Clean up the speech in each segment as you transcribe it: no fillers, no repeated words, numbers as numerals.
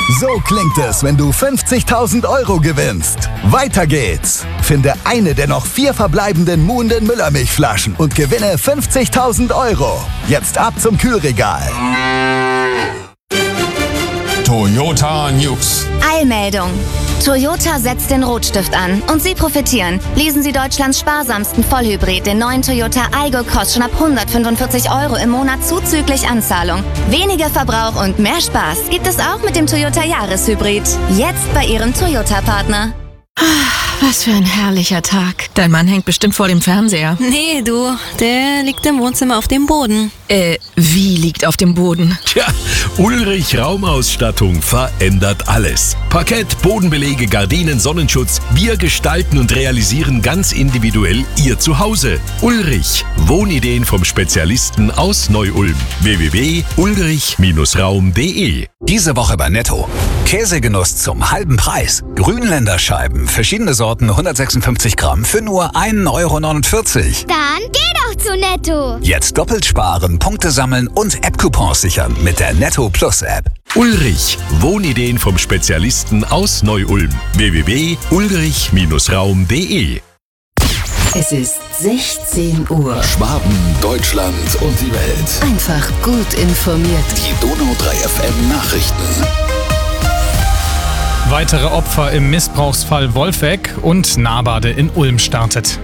So klingt es, wenn du 50.000 Euro gewinnst. Weiter geht's. Finde eine der noch 4 verbleibenden Muhnden Müllermilchflaschen und gewinne 50.000 Euro. Jetzt ab zum Kühlregal. Toyota News. Eilmeldung. Toyota setzt den Rotstift an und Sie profitieren. Lesen Sie Deutschlands sparsamsten Vollhybrid, den neuen Toyota Aygo, kostet schon ab 145 Euro im Monat zuzüglich Anzahlung. Weniger Verbrauch und mehr Spaß gibt es auch mit dem Toyota Jahreshybrid. Jetzt bei Ihrem Toyota-Partner. Was für ein herrlicher Tag. Dein Mann hängt bestimmt vor dem Fernseher. Nee, du, der liegt im Wohnzimmer auf dem Boden. Wie liegt auf dem Boden? Tja, Ulrich Raumausstattung verändert alles. Parkett, Bodenbelege, Gardinen, Sonnenschutz. Wir gestalten und realisieren ganz individuell Ihr Zuhause. Ulrich, Wohnideen vom Spezialisten aus Neu-Ulm. www.ulrich-raum.de. Diese Woche bei Netto. Käsegenuss zum halben Preis. Grünländerscheiben, verschiedene Sorten, 156 Gramm für nur 1,49 Euro. Dann geh doch zu Netto. Jetzt doppelt sparen, Punkte sammeln und App-Coupons sichern mit der Netto Plus App. Ulrich, Wohnideen vom Spezialisten aus Neu-Ulm. www.ulrich-raum.de. Es ist 16 Uhr. Schwaben, Deutschland und die Welt. Einfach gut informiert. Die Donau 3 FM Nachrichten. Weitere Opfer im Missbrauchsfall Wolfegg und Nahbade in Ulm startet.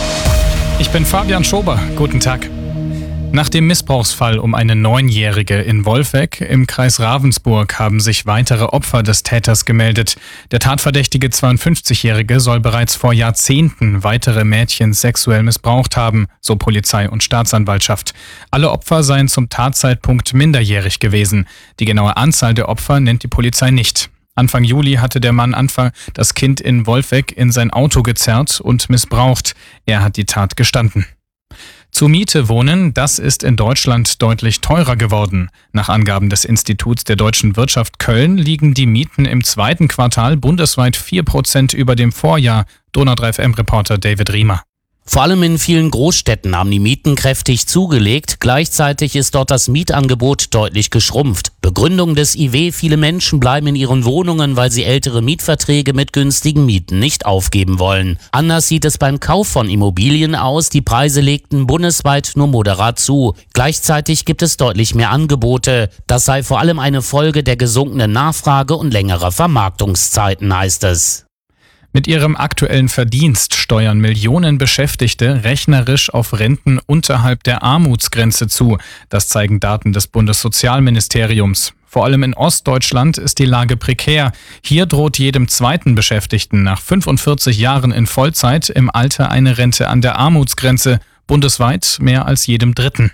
Ich bin Fabian Schober. Guten Tag. Nach dem Missbrauchsfall um eine 9-Jährige in Wolfegg im Kreis Ravensburg haben sich weitere Opfer des Täters gemeldet. Der tatverdächtige 52-Jährige soll bereits vor Jahrzehnten weitere Mädchen sexuell missbraucht haben, so Polizei und Staatsanwaltschaft. Alle Opfer seien zum Tatzeitpunkt minderjährig gewesen. Die genaue Anzahl der Opfer nennt die Polizei nicht. Anfang Juli hatte der Mann das Kind in Wolfegg in sein Auto gezerrt und missbraucht. Er hat die Tat gestanden. Zur Miete wohnen, das ist in Deutschland deutlich teurer geworden. Nach Angaben des Instituts der deutschen Wirtschaft Köln liegen die Mieten im zweiten Quartal bundesweit 4% über dem Vorjahr. Donau 3 FM-Reporter David Riemer. Vor allem in vielen Großstädten haben die Mieten kräftig zugelegt. Gleichzeitig ist dort das Mietangebot deutlich geschrumpft. Begründung des IW: viele Menschen bleiben in ihren Wohnungen, weil sie ältere Mietverträge mit günstigen Mieten nicht aufgeben wollen. Anders sieht es beim Kauf von Immobilien aus. Die Preise legten bundesweit nur moderat zu. Gleichzeitig gibt es deutlich mehr Angebote. Das sei vor allem eine Folge der gesunkenen Nachfrage und längerer Vermarktungszeiten, heißt es. Mit ihrem aktuellen Verdienst steuern Millionen Beschäftigte rechnerisch auf Renten unterhalb der Armutsgrenze zu. Das zeigen Daten des Bundessozialministeriums. Vor allem in Ostdeutschland ist die Lage prekär. Hier droht jedem zweiten Beschäftigten nach 45 Jahren in Vollzeit im Alter eine Rente an der Armutsgrenze. Bundesweit mehr als jedem dritten.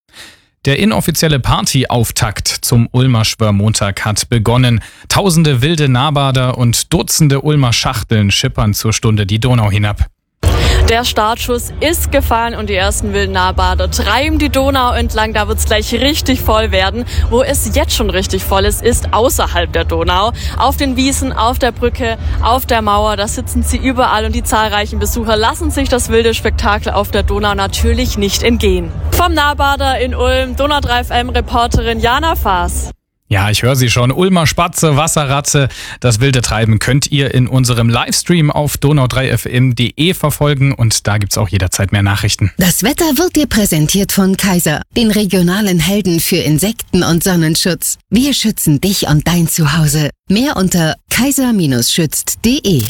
Der inoffizielle Partyauftakt zum Ulmer Schwörmontag hat begonnen. Tausende wilde Nahbader und Dutzende Ulmer Schachteln schippern zur Stunde die Donau hinab. Der Startschuss ist gefallen und die ersten wilden Nahbader treiben die Donau entlang. Da wird es gleich richtig voll werden. Wo es jetzt schon richtig voll ist außerhalb der Donau. Auf den Wiesen, auf der Brücke, auf der Mauer, da sitzen sie überall und die zahlreichen Besucher lassen sich das wilde Spektakel auf der Donau natürlich nicht entgehen. Vom Nahbader in Ulm, Donau 3 FM-Reporterin Jana Faas. Ja, ich höre sie schon. Ulmer Spatze, Wasserratze. Das wilde Treiben könnt ihr in unserem Livestream auf donau3fm.de verfolgen und da gibt's auch jederzeit mehr Nachrichten. Das Wetter wird dir präsentiert von Kaiser, den regionalen Helden für Insekten- und Sonnenschutz. Wir schützen dich und dein Zuhause. Mehr unter kaiser-schützt.de.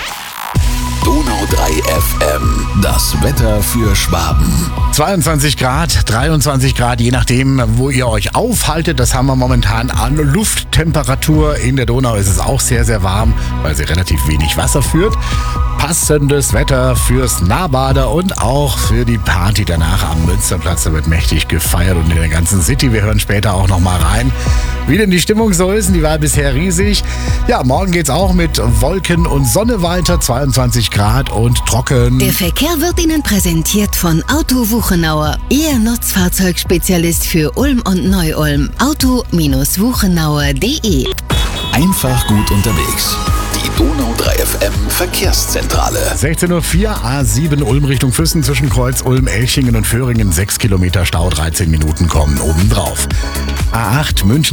Donau 3 FM, das Wetter für Schwaben. 22 Grad, 23 Grad, je nachdem, wo ihr euch aufhaltet. Das haben wir momentan an Lufttemperatur. In der Donau ist es auch sehr, sehr warm, weil sie relativ wenig Wasser führt. Passendes Wetter fürs Nahbader und auch für die Party danach am Münsterplatz. Da wird mächtig gefeiert und in der ganzen City. Wir hören später auch noch mal rein, wie denn die Stimmung so ist. Die war bisher riesig. Ja, morgen geht's auch mit Wolken und Sonne weiter. 22 Grad und trocken. Der Verkehr wird Ihnen präsentiert von Auto Wuchenauer. Ihr Nutzfahrzeugspezialist für Ulm und Neu-Ulm. Auto-wuchenauer.de. Einfach gut unterwegs. Die Donau 3 FM Verkehrszentrale. 16:04 Uhr, A7 Ulm Richtung Füssen zwischen Kreuz Ulm, Elchingen und Föhringen. 6 Kilometer Stau, 13 Minuten kommen obendrauf. A8 München